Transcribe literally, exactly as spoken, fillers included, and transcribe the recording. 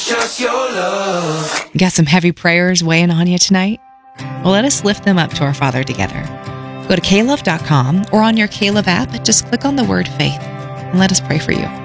just your love. Got some heavy prayers weighing on you tonight? Well, let us lift them up to our Father together. Go to K Love dot com or on your K Love app, just click on the word faith and let us pray for you.